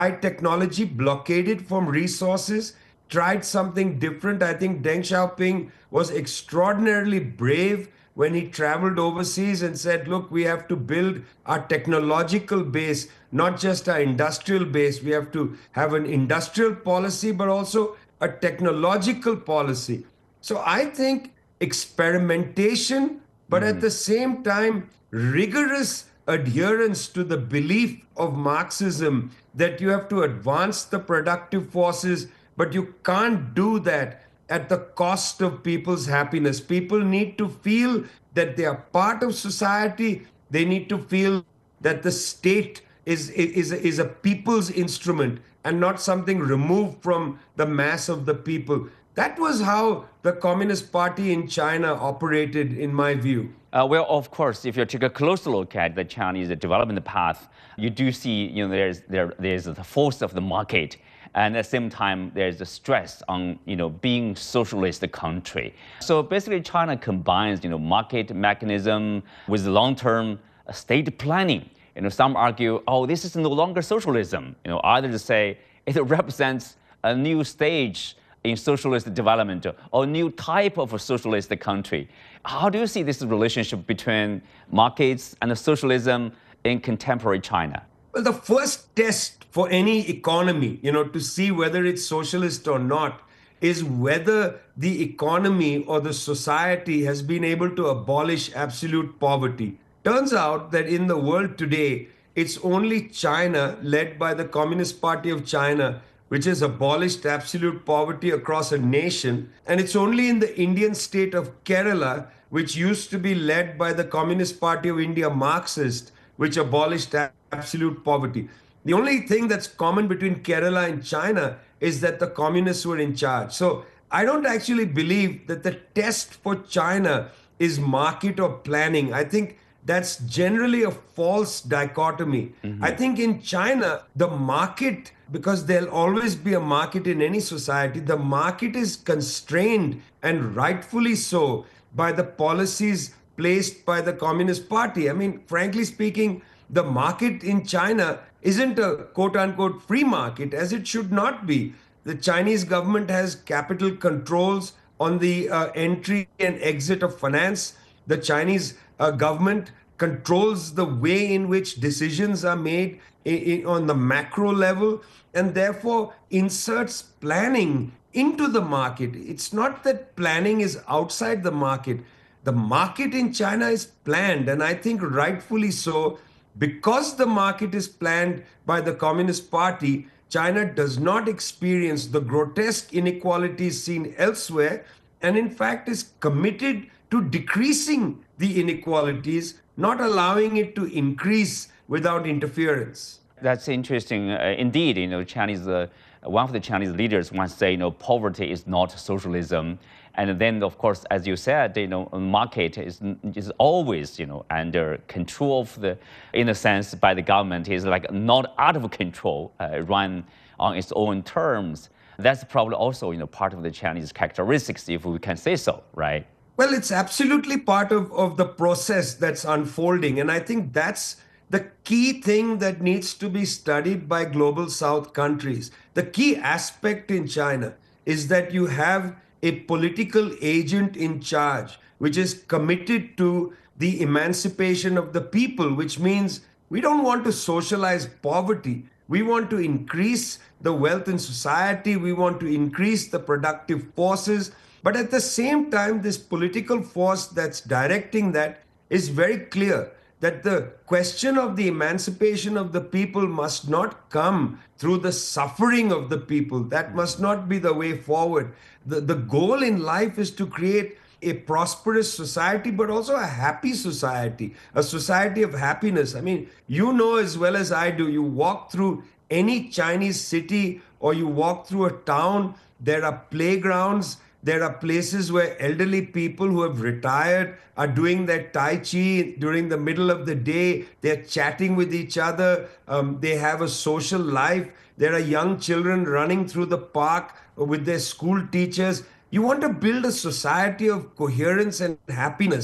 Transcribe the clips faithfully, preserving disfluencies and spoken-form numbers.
technology, blockaded from resources, tried something different. I think Deng Xiaoping was extraordinarily brave when he traveled overseas and said, look, we have to build our technological base, not just our industrial base. We have to have an industrial policy, but also a technological policy. So I think experimentation, but at Mm-hmm. the same time, rigorous adherence to the belief of Marxism that you have to advance the productive forces, but you can't do that at the cost of people's happiness. People need to feel that they are part of society. They need to feel that the state is, is, is a people's instrument and not something removed from the mass of the people. That was how the Communist Party in China operated, in my view. Uh, well, of course, if you take a closer look at the Chinese development path, you do see, you know, there's there there's the force of the market, and at the same time, there's a stress on, you know, being socialist country. So basically, China combines, you know, market mechanism with long-term state planning. You know, some argue, oh, this is no longer socialism. You know, others say it represents a new stage in socialist development or new type of a socialist country. How do you see this relationship between markets and socialism in contemporary China? Well, the first test for any economy, you know, to see whether it's socialist or not, is whether the economy or the society has been able to abolish absolute poverty. Turns out that in the world today, it's only China, led by the Communist Party of China, which has abolished absolute poverty across a nation. And it's only in the Indian state of Kerala, which used to be led by the Communist Party of India, Marxist, which abolished absolute poverty. The only thing that's common between Kerala and China is that the communists were in charge. So I don't actually believe that the test for China is market or planning. I think that's generally a false dichotomy. Mm-hmm. I think in China, the market, because there'll always be a market in any society, the market is constrained, and rightfully so, by the policies placed by the Communist Party. I mean, frankly speaking, the market in China isn't a quote unquote free market, as it should not be. The Chinese government has capital controls on the uh, entry and exit of finance. The Chinese uh, government controls the way in which decisions are made in, in, on the macro level, and therefore inserts planning into the market. It's not that planning is outside the market. The market in China is planned, and I think rightfully so. Because the market is planned by the Communist Party, China does not experience the grotesque inequalities seen elsewhere, and in fact is committed to decreasing the inequalities, not allowing it to increase without interference. That's interesting. Uh, indeed, you know, Chinese, uh, one of the Chinese leaders once said, you know, poverty is not socialism. And then, of course, as you said, you know, market is is always, you know, under control of the, in a sense, by the government. Is like not out of control, uh, run on its own terms. That's probably also, you know, part of the Chinese characteristics, if we can say so, right? Well, it's absolutely part of, of the process that's unfolding. And I think that's the key thing that needs to be studied by global South countries. The key aspect in China is that you have a political agent in charge, which is committed to the emancipation of the people, which means we don't want to socialize poverty. We want to increase the wealth in society. We want to increase the productive forces. But at the same time, this political force that's directing that is very clear, that the question of the emancipation of the people must not come through the suffering of the people. That must not be the way forward. The, the goal in life is to create a prosperous society, but also a happy society, a society of happiness. I mean, you know as well as I do, you walk through any Chinese city or you walk through a town, there are playgrounds. There are places where elderly people who have retired are doing their Tai Chi during the middle of the day. They're chatting with each other. Um, they have a social life. There are young children running through the park with their school teachers. You want to build a society of coherence and happiness.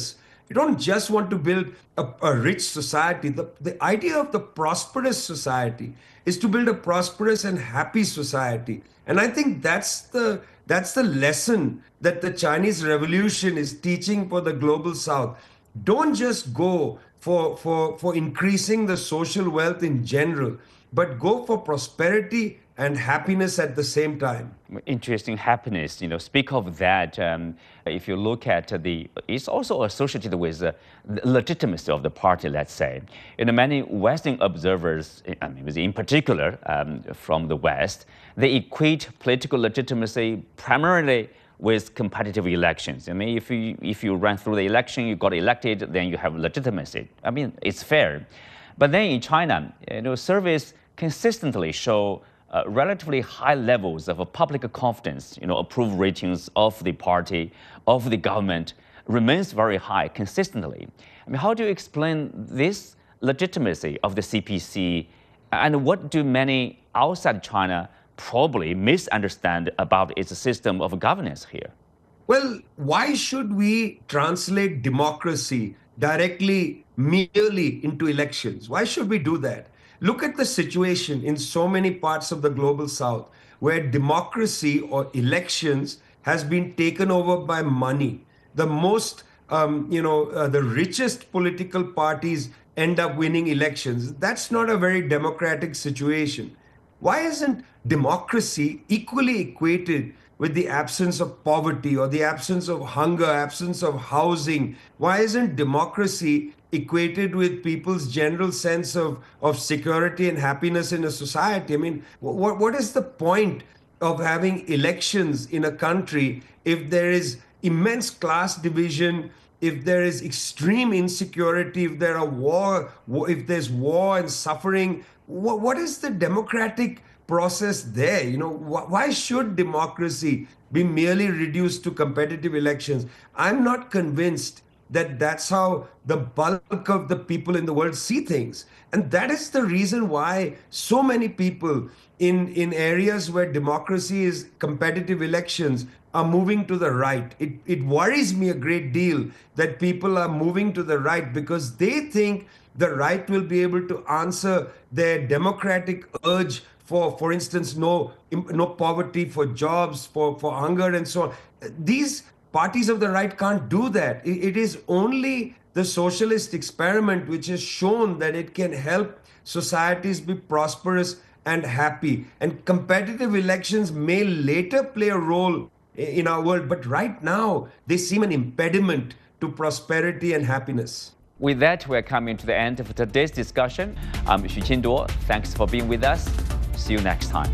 You don't just want to build a, a rich society. The, the idea of the prosperous society is to build a prosperous and happy society. And I think that's the that's the lesson that the Chinese Revolution is teaching for the global South. Don't just go for, for, for increasing the social wealth in general, but go for prosperity and happiness at the same time. Interesting, happiness. You know, speak of that. Um, if you look at the, it's also associated with uh, the legitimacy of the party. Let's say, you know, many Western observers, I mean, in particular um, from the West, they equate political legitimacy primarily with competitive elections. I mean, if you if you run through the election, you got elected, then you have legitimacy. I mean, it's fair. But then in China, you know, surveys consistently show Uh, relatively high levels of uh, public confidence, you know, approval ratings of the party, of the government, remains very high consistently. I mean, how do you explain this legitimacy of the C P C, and what do many outside China probably misunderstand about its system of governance here? Well, why should we translate democracy directly, merely into elections? Why should we do that? Look at the situation in so many parts of the global South where democracy or elections has been taken over by money. The most, um, you know, uh, the richest political parties end up winning elections. That's not a very democratic situation. Why isn't democracy equally equated with the absence of poverty or the absence of hunger, absence of housing? Why isn't democracy equated with people's general sense of, of security and happiness in a society? I mean, what, what is the point of having elections in a country if there is immense class division, if there is extreme insecurity, if there are war, if there's war and suffering? What, what is the democratic process there? You know, wh- why should democracy be merely reduced to competitive elections? I'm not convinced that that's how the bulk of the people in the world see things. And that is the reason why so many people in, in areas where democracy is competitive elections are moving to the right. It, it worries me a great deal that people are moving to the right because they think the right will be able to answer their democratic urge for, for instance, no, no poverty, for jobs, for, for hunger and so on. These parties of the right can't do that. It is only the socialist experiment which has shown that it can help societies be prosperous and happy. And competitive elections may later play a role in our world, but right now they seem an impediment to prosperity and happiness. With that, we're coming to the end of today's discussion. I'm Xu Qinduo. Thanks for being with us. See you next time.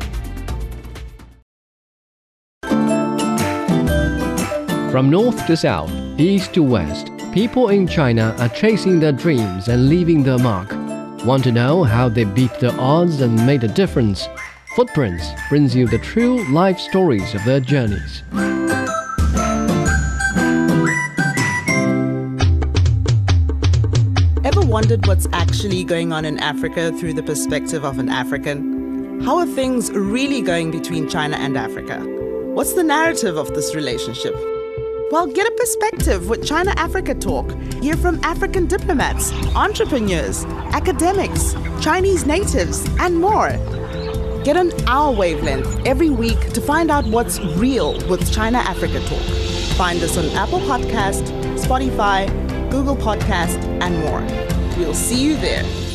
From north to south, east to west, people in China are chasing their dreams and leaving their mark. Want to know how they beat the odds and made a difference? Footprints brings you the true life stories of their journeys. Ever wondered what's actually going on in Africa through the perspective of an African? How are things really going between China and Africa? What's the narrative of this relationship? Well, get a perspective with China-Africa Talk. Hear from African diplomats, entrepreneurs, academics, Chinese natives, and more. Get on our wavelength every week to find out what's real with China-Africa Talk. Find us on Apple Podcast, Spotify, Google Podcast, and more. We'll see you there.